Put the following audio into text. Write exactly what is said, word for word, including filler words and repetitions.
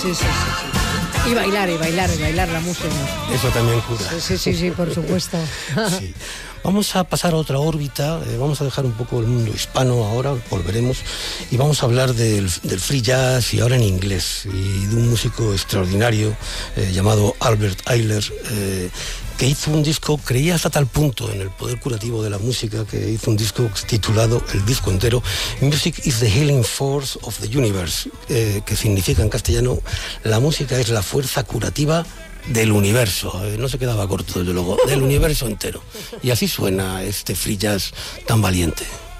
Sí, sí, sí, sí. Y bailar, y bailar, y bailar la música. Eso también cura. Sí, sí, sí, sí, por supuesto. Sí. Vamos a pasar a otra órbita, eh, vamos a dejar un poco el mundo hispano ahora, volveremos, y vamos a hablar del, del free jazz, y ahora en inglés, y de un músico extraordinario eh, llamado Albert Ayler, eh, que hizo un disco, creía hasta tal punto en el poder curativo de la música, que hizo un disco titulado, el disco entero, Music is the Healing Force of the Universe, eh, que significa en castellano, la música es la fuerza curativa del universo. No se quedaba corto, desde luego, del universo entero. Y así suena este free jazz tan valiente.